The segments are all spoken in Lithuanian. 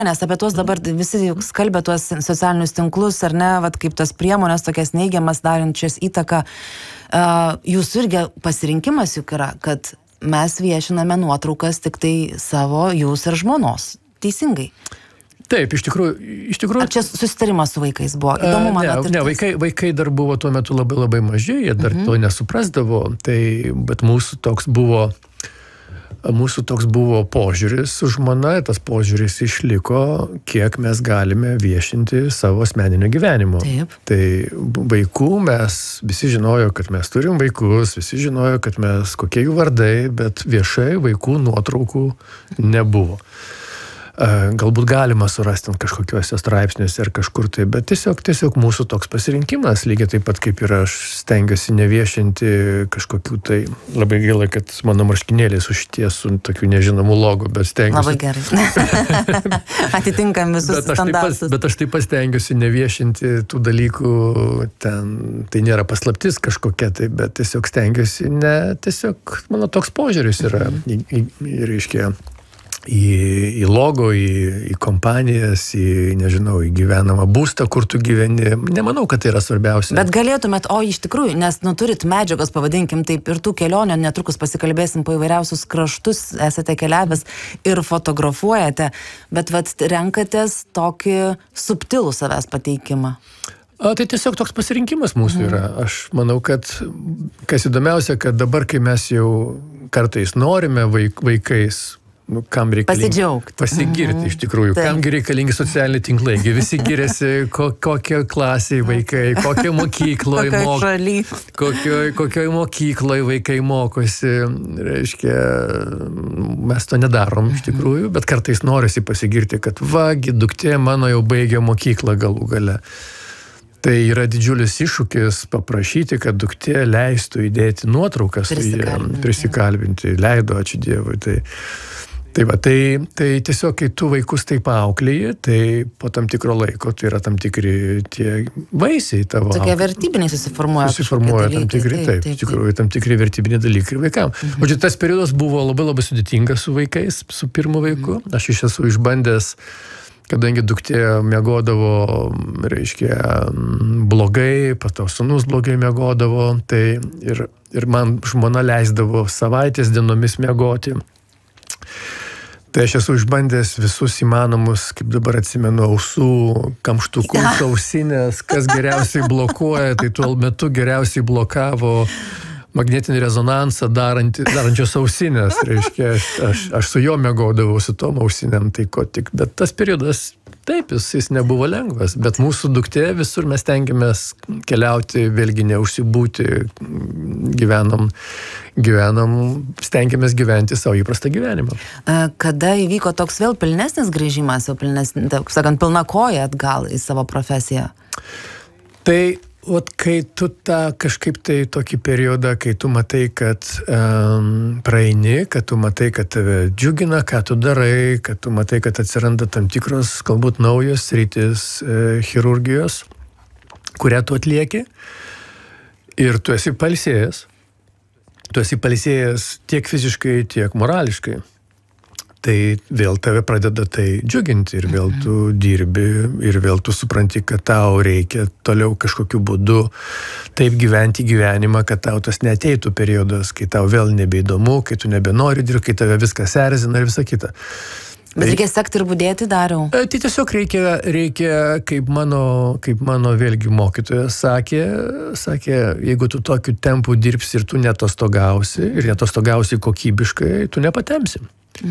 Nes apie tuos dabar visi skalbia tuos socialinius tinklus, ar ne, vat kaip tos priemonės tokias neigiamas darančias įtaką. Jūsų irgi pasirinkimas juk yra, kad mes viešiname nuotraukas tik tai savo, jūs ir žmonos. Teisingai. Taip, iš tikrųjų... Ar čia susitarimas su vaikais buvo? Įdomu man patirtis. Ne, vaikai dar buvo tuo metu labai maži, jie dar to nesuprasdavo, bet mūsų toks buvo požiūris su žmona, tas požiūris išliko, kiek mes galime viešinti savo asmeninio gyvenimo. Taip. Tai vaikų mes visi žinojo, kad mes turim vaikus, visi žinojo, kad mes kokie jų vardai, bet viešai vaikų nuotraukų nebuvo. Galbūt galima surasti kažkokiuose straipsniuose ar kažkur tai, bet tiesiog mūsų toks pasirinkimas, lygiai taip pat kaip ir aš stengiuosi neviešinti kažkokių tai, labai gaila, kad mano marškinėliai sušities su tokiu nežinomu logo, bet stengiuosi. Labai gerai. Atitinkam visus standartus. Bet aš taip pat stengiuosi neviešinti tų dalykų, tai nėra paslaptis kažkokia tai, bet tiesiog stengiuosi, tiesiog mano toks požiūris yra, reiškia, į logo, į kompanijas, į gyvenamą būstą, kur tu gyveni. Nemanau, kad tai yra svarbiausia. Bet galėtumėt, iš tikrųjų, nes turit medžiagos, pavadinkim taip, ir tų kelionių, netrukus pasikalbėsim po įvairiausius kraštus, esate keliavęs ir fotografuojate, bet renkatės tokį subtilų savęs pateikimą. Tai tiesiog toks pasirinkimas mūsų yra. Aš manau, kad kas įdomiausia, kad dabar, kai mes jau kartais norime vaikais, kam reikalingi pasigirti iš tikrųjų, kamgi reikalingi socialiniai tinklai, visi giriasi, kokioj klasėje vaikai, kokioj mokykloje kokioj mokykloje vaikai mokosi, reiškia, mes to nedarom iš tikrųjų, bet kartais norisi pasigirti, kad duktė mano jau baigė mokyklą galų gale. Tai yra didžiulis iššūkis paprašyti, kad duktė leistų įdėti nuotraukas, prisikalbinti, leido, ačiū Dievui. Tai tiesiog, kai tu vaikus taip auklėji, tai po tam tikro laiko, tai yra tam tikri tie vaisiai tavo. Tokie vertybiniai susiformuoja. Susiformuoja tam tikri, taip, tikrųjų, tam tikri vertybiniai dalykai ir vaikams. O čia tas periodas buvo labai sudėtingas su vaikais, su pirmu vaiku. Aš esu išbandęs, kadangi duktė miegodavo, reiškia, blogai, pato sūnus blogai miegodavo, tai ir man žmona leisdavo savaitės dienomis miegoti. Tai aš esu išbandęs visus įmanomus, kaip dabar atsimenu, ausų, kamštukus, ausinės, kas geriausiai blokuoja, tai tuo metu geriausiai blokavo magnetinį rezonansą darančios ausinės. Reiškia, aš su juo miegodavau, su tom ausinėm, tai ko tik. Bet tas periodas, taip, jis nebuvo lengvas, bet mūsų duktė visur mes stengiamės keliauti, vėlgi neužsibūti, gyvenam, stengiamės gyventi savo įprastą gyvenimą. Kada įvyko toks vėl pilnesnis grįžimas, taip sakant, pilna koja atgal į savo profesiją? Tai kai tu kažkaip tai tokį periodą, kai tu matai, kad praeini, kad tu matai, kad tave džiugina, ką tu darai, kad tu matai, kad atsiranda tam tikros, galbūt naujos sritis chirurgijos, kurią tu atlieki, ir tu esi pailsėjęs. Tu esi pailsėjęs tiek fiziškai, tiek morališkai. Tai vėl tave pradeda tai džiuginti ir vėl tu dirbi ir vėl tu supranti, kad tau reikia toliau kažkokiu būdu taip gyventi gyvenimą, kad tau tas neateitų periodas, kai tau vėl nebeįdomu, kai tu nebenori dirbti, kai tave viskas erzina ir visa kita. Bet reikia sekti ir budėti, Dariau? Tai tiesiog reikia kaip mano vėlgi mokytojas sakė, jeigu tu tokiu tempu dirbsi ir tu netostogausi, ir netostogausi kokybiškai, tu nepatemsi.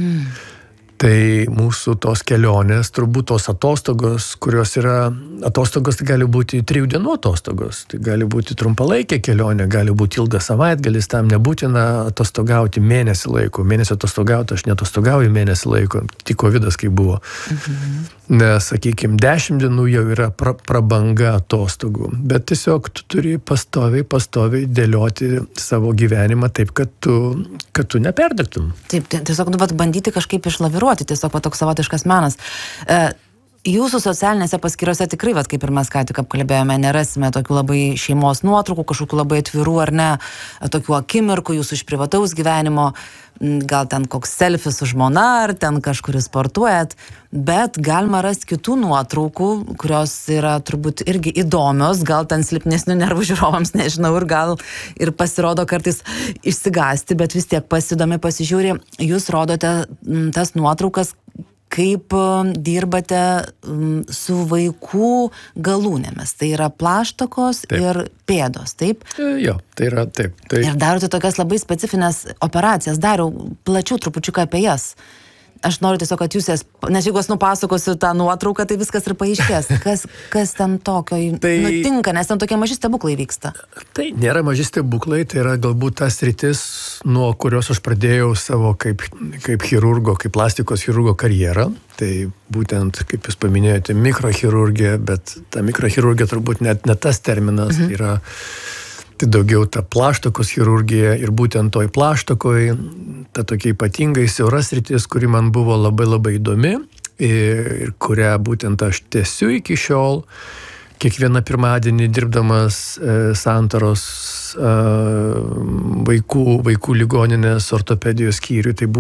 Tai mūsų tos kelionės, turbūt tos atostogos, kurios yra, atostogos tai gali būti 3 dienų atostogos, tai gali būti trumpalaikė kelionė, gali būti ilgas savaitgalis, tam nebūtina atostogauti mėnesį laiko. Mėnesį atostogauti, aš netostogauju mėnesį laiko, tik kovidas kai buvo. Nes, sakykime, 10 dienų jau yra prabanga atostogų, bet tiesiog tu turi pastoviai dėlioti savo gyvenimą taip, kad tu neperdegtum. Taip, tiesiog bandyti kažkaip išlaviruoti, tiesiog toks savotiškas menas. Jūsų socialinėse paskyrose tikrai, vat, kaip ir mes ką tik apkalbėjome, nerasime tokių labai šeimos nuotraukų, kažkokių labai atvirų ar ne, tokių akimirkų jūsų iš privataus gyvenimo, gal ten koks selfie su žmona, ar ten kažkuris sportuojat, bet galima rasti kitų nuotraukų, kurios yra turbūt irgi įdomios, gal ten silpnesnių nervų žiūrovams, nežinau, ir gal ir pasirodo kartais išsigąsti, bet vis tiek pasižiūri, jūs rodote tas nuotraukas, kaip dirbate su vaikų galūnėmis. Tai yra plaštakos ir pėdos, taip? Jo, tai yra taip. Ir darote tokias labai specifines operacijas. Dariau plačiau trupučiuką apie jas. Aš noriu tiesiog, kad jūs nes jeigu aš nupasakosiu tą nuotrauką, tai viskas ir paaiškės. Kas ten tokio nutinka, nes ten tokie maži stebuklai vyksta. Tai nėra maži stebuklai, tai yra galbūt tas sritis, nuo kurios aš pradėjau savo kaip chirurgo, kaip plastikos chirurgo karjerą. Tai būtent, kaip jūs paminėjote, mikrochirurgija, bet ta mikrochirurgija turbūt net ne tas terminas, yra tai daugiau ta plaštakos chirurgija ir būtent toj plaštakoj ta tokia ypatingai siaura sritis, kuri man buvo labai labai įdomi ir kurią būtent aš tęsiu iki šiol. Kiekvieną pirmadienį dirbdamas Santaros vaikų ligoninės ortopedijos skyriui, tai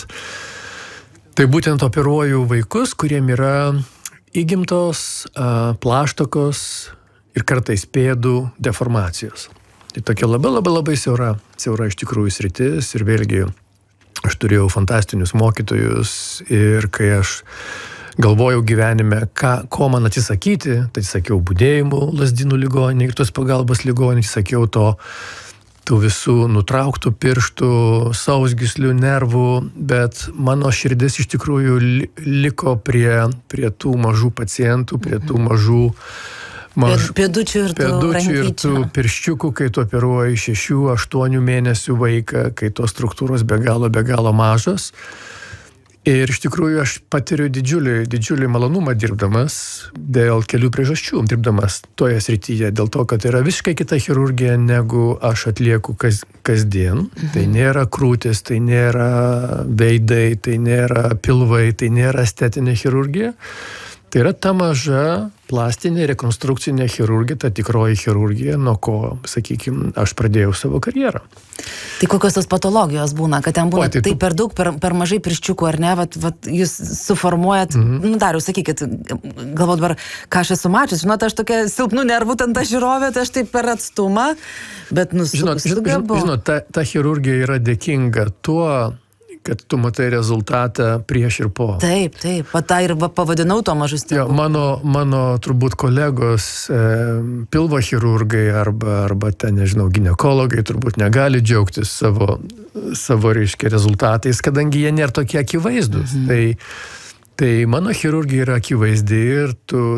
būtent operuoju vaikus, kuriem yra įgimtos plaštakos ir kartais pėdų deformacijos. Tai tokia labai siaura iš tikrųjų sritis ir vėlgi aš turėjau fantastinius mokytojus ir kai aš galvojau gyvenime, ko man atsisakyti, tai sakiau budėjimų Lazdynų ligoninėje ir tos pagalbos ligoninėje, sakiau tų visų nutrauktų pirštų, sausgyslių, nervų, bet mano širdis iš tikrųjų liko prie tų mažų pacientų, prie tų mažų pėdučių ir tų pirščiukų, kai tu operuoji 6-8 mėnesių vaiką, kai tos struktūros be galo mažos. Ir iš tikrųjų aš patiriu didžiulį malonumą dirbdamas dėl kelių priežasčių, dirbdamas toje srityje, dėl to, kad yra visiškai kita chirurgija, negu aš atlieku kasdien. Tai nėra krūtis, tai nėra veidai, tai nėra pilvai, tai nėra estetinė chirurgija. Tai yra ta maža plastinė rekonstrukcinė chirurgija, ta tikroji chirurgija, nuo ko, sakykime, aš pradėjau savo karjerą. Tai kokios tos patologijos būna, kad ten būna tai per daug, per mažai pirščiukų, ar ne, vat jūs suformuojat, Dariau, sakykit, galbūt dabar, ką aš esu mačius, žinot, aš tokia silpnų nervų ten ta žiūrovė, tai aš taip per atstumą, bet sugebu. Žinot, ta chirurgija yra dėkinga tuo, kad tu matai rezultatą prieš ir po. Taip, tą ir pavadinau to mažus stebuklus. Mano turbūt kolegos pilvo chirurgai arba ten, nežinau, ginekologai turbūt negali džiaugtis savo reiškia rezultatais, kadangi jie nėra tokie akivaizdus. Tai mano chirurgija yra akivaizdi ir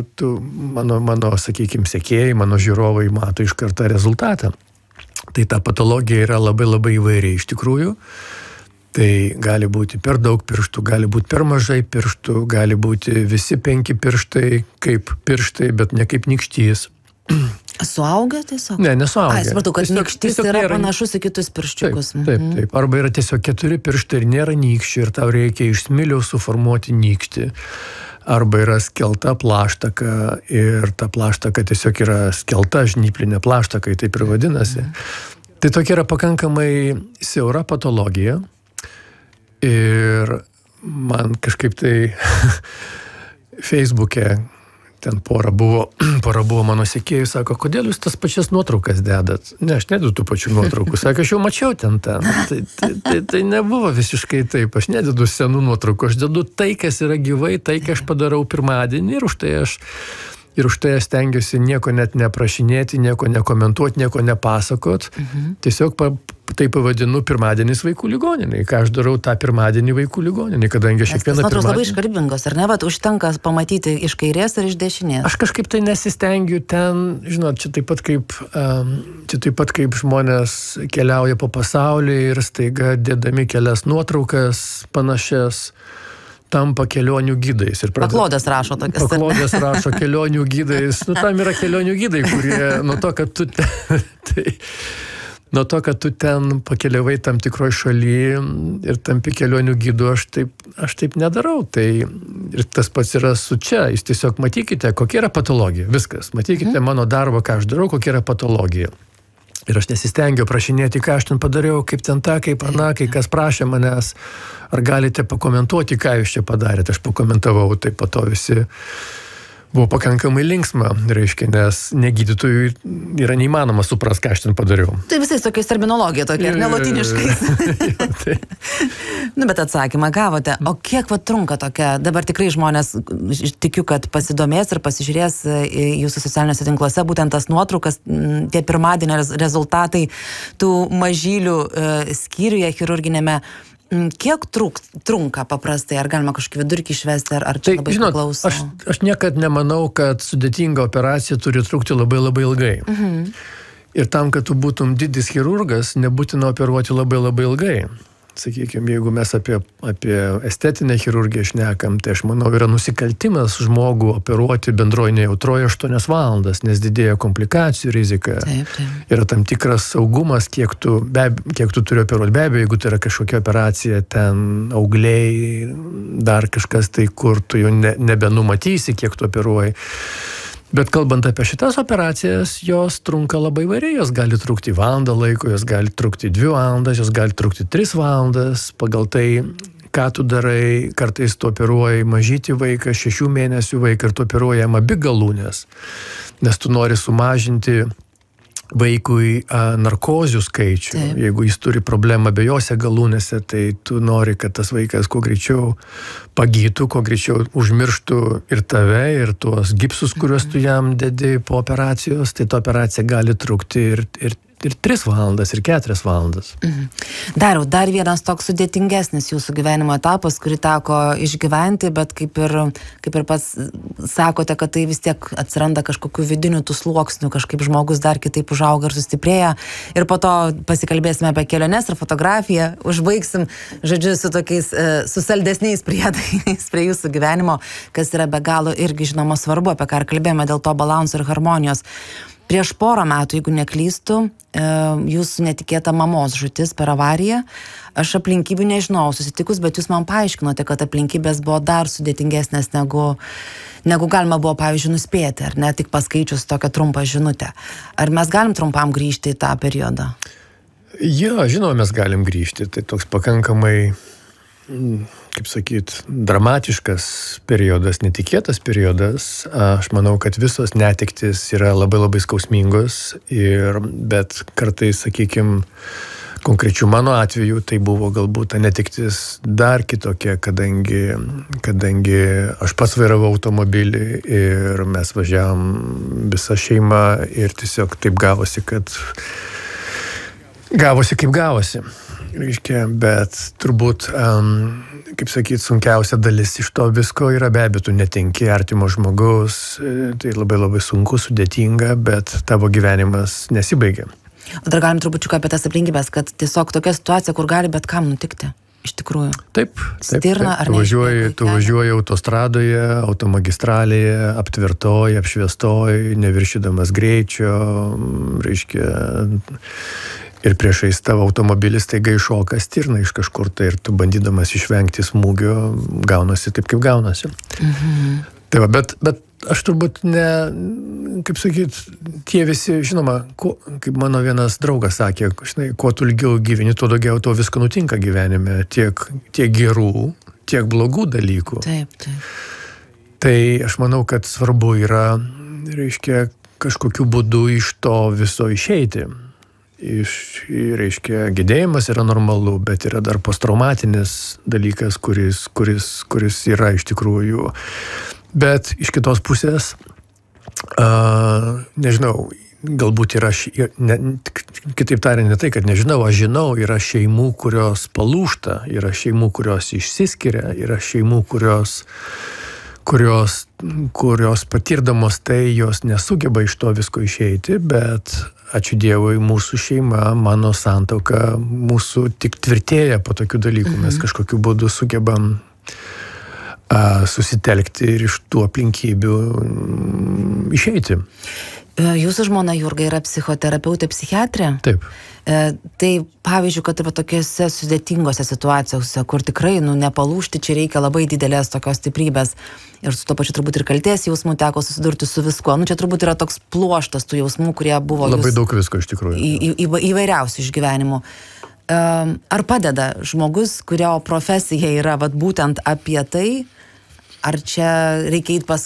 mano sakykime, sekėjai, mano žiūrovai mato iš karto rezultatą. Tai ta patologija yra labai įvairiai iš tikrųjų. Tai gali būti per daug pirštų, gali būti per mažai pirštų, gali būti visi 5 pirštai kaip pirštai, bet ne kaip nykštys. Suaugę tiesiog? Ne, nesuaugę. Supratau, kad nykštys yra panašus į kitus pirščiukus. Taip. Arba yra tiesiog 4 pirštai ir nėra nykščių ir tau reikia iš smiliaus suformuoti nykštį. Arba yra skelta plaštaka ir ta plaštaka tiesiog yra skelta žnyplinė plaštaka, taip ir vadinasi. Tai tokia yra pakankamai siaura patologija. Ir man kažkaip tai Facebook'e ten pora buvo mano sekėjų, sako, kodėl jūs tas pačias nuotraukas dedat? Ne, aš nededu tų pačių nuotraukų. Sako, aš jau mačiau ten. Tai nebuvo visiškai taip. Aš nededu senų nuotraukų. Aš dedu tai, kas yra gyvai, tai, ką aš padarau pirmadienį ir už tai aš stengiuosi nieko net neprašinėti, nieko nekomentuoti, nieko nepasakot. Tiesiog tai pavadinu pirmadienis vaikų ligoninėje. Ką aš darau tą pirmadienį vaikų ligoninėje, kadangi aš kiekvieną pirmadienį... labai iškalbingos, ar ne? Vat užtenka pamatyti iš kairės ar iš dešinės. Aš kažkaip tai nesistengiu ten, žinot, čia taip pat kaip žmonės keliauja po pasaulį ir staiga dėdami kelias nuotraukas panašias, tampa kelionių gydais. Paklodės rašo tokias. Paklodės rašo kelionių gydais. Tam yra kelionių gydai, kurie nuo to, kad tu... nuo to, kad tu ten pakeliavai tam tikroj šaly ir tampi kelionių gidu, aš taip nedarau. Tai ir tas pats yra su čia. Jūs tiesiog matykite, kokia yra patologija. Viskas. Matykite mano darbą, ką aš darau, kokia yra patologija. Ir aš nesistengiu prašinėti, ką aš ten padariau, kaip ten ta, kaip ana, kai kas prašė manęs. Ar galite pakomentuoti, ką jūs čia padarėte. Aš pakomentavau, tai po to visi buvo pakankamai linksma, reiškia, nes negydytojui yra neįmanoma suprasti, ką aš ten padariau. Tai visais tokiais terminologija tokia, ne latiniškais. Bet atsakymą gavote. O kiek trunka tokia, dabar tikrai žmonės, tikiu, kad pasidomės ir pasižiūrės jūsų socialiniuose tinkluose, būtent tas nuotraukas, tie pirmadienio rezultatai tų mažylių skyriuje chirurginėme. Kiek trunka paprastai? Ar galima kažkokį vidurkį išvesti, ar čia labai priklauso? Aš niekad nemanau, kad sudėtinga operacija turi trukti labai labai ilgai. Ir tam, kad tu būtum didis chirurgas, nebūtina operuoti labai labai ilgai. Sakykime, jeigu mes apie estetinę chirurgiją šnekam, tai aš manau, yra nusikaltimas žmogų operuoti bendroje nejautroje 8 valandas, nes didėja komplikacijų rizika. Taip. Yra tam tikras saugumas, kiek tu turi operuoti. Be abejo, jeigu tai yra kažkokia operacija, ten augliai, dar kažkas tai, kur tu jau nebenumatysi, kiek tu operuoji. Bet kalbant apie šitas operacijas, jos trunka labai įvairiai. Jos gali trukti valandą laiko, jos gali trukti 2 valandas, jos gali trukti 3 valandas. Pagal tai, ką tu darai, kartais tu operuoji mažytį vaiką, 6 mėnesių vaiką ir tu operuoji jam abi galūnės. Nes tu nori sumažinti vaikui narkozių skaičių. Taip. Jeigu jis turi problemą abiejose galūnėse, tai tu nori, kad tas vaikas kuo greičiau pagytų, kuo greičiau užmirštų ir tave, ir tuos gipsus, kuriuos tu jam dedi po operacijos, tai ta operacija gali trukti ir 3 valandas, ir 4 valandas. Dariau, dar vienas toks sudėtingesnis jūsų gyvenimo etapas, kurį teko išgyventi, bet kaip ir pats sakote, kad tai vis tiek atsiranda kažkokių vidinių tų sluoksnių, kažkaip žmogus dar kitaip užauga ir sustiprėja. Ir po to pasikalbėsime apie keliones ir fotografiją, užbaigsim, žodžiu, su tokiais susaldesniais priedais prie jūsų gyvenimo, kas yra be galo irgi žinoma svarbu, apie ką ir kalbėjome dėl to balanso ir harmonijos. Prieš porą metų, jeigu neklystu, jūsų netikėta mamos žūtis per avariją. Aš aplinkybių nežinau, susitikus, bet jūs man paaiškinote, kad aplinkybės buvo dar sudėtingesnės negu galima buvo, pavyzdžiui, nuspėti, ar ne, tik paskaičius tokią trumpą žinutę. Ar mes galim trumpam grįžti į tą periodą? Jo, žinoma, mes galim grįžti. Tai toks pakankamai, kaip sakyt, dramatiškas periodas, netikėtas periodas. Aš manau, kad visos netektis yra labai labai skausmingos, bet kartais, sakykime, konkrečių mano atveju tai buvo galbūt ta netektis dar kitokia, kadangi aš pats vairavau automobilį ir mes važiavom visa šeima ir tiesiog taip gavosi, kaip gavosi. Reiškia, bet turbūt, kaip sakyti, sunkiausia dalis iš to visko yra be abejo, tu netenki artimo žmogaus, tai labai labai sunku, sudėtinga, bet tavo gyvenimas nesibaigia. O dar galim trupučiuką apie tas aplinkybės, kad tiesiog tokia situacija, kur gali bet kam nutikti, iš tikrųjų. Taip. Stirna ar ne? Tu važiuoji autostradoje, automagistralėje, aptvertoj, apšviestoj, neviršydamas greičio, reiškia. Ir priešais tavo automobilis taiga iššoka stirna iš kažkur, tai ir tu bandydamas išvengti smūgio gaunasi taip, kaip gaunasi. Tai va, bet aš turbūt kaip sakyt, tie visi, žinoma, kaip mano vienas draugas sakė, žinai, kuo tu ilgiau gyveni, tuo daugiau to visko nutinka gyvenime, tiek gerų, tiek blogų dalykų. Taip. Tai aš manau, kad svarbu yra, reiškia, kažkokiu būdu iš to viso išeiti. Reiškia, gedėjimas yra normalu, bet yra dar posttraumatinis dalykas, kuris yra iš tikrųjų. Bet iš kitos pusės, nežinau, galbūt yra, kitaip tariant, ne tai, kad nežinau, aš žinau, yra šeimų, kurios palūžta, yra šeimų, kurios išsiskiria, yra šeimų, kurios patirdamos tai, jos nesugeba iš to visko išeiti, bet ačiū Dievui, mūsų šeima, mano santuoka, mūsų tik tvirtėja po tokių dalykų. Mes kažkokiu būdu sugebam susitelkti ir iš tų aplinkybių išeiti. Jūsų žmona Jurga yra psichoterapeutė, psichiatrė? Taip. Tai pavyzdžiui, kad ir tokiose sudėtingose situacijose, kur tikrai, nepalūžti, čia reikia labai didelės tokios stiprybės. Ir su to pačiu turbūt ir kaltės jausmų teko susidurti su viskuo. Čia turbūt yra toks pluoštas tų jausmų, kurie buvo labai daug visko iš tikrųjų. Įvairiausių išgyvenimų. Ar padeda žmogus, kurio profesija yra būtent apie tai, ar čia reikia eiti pas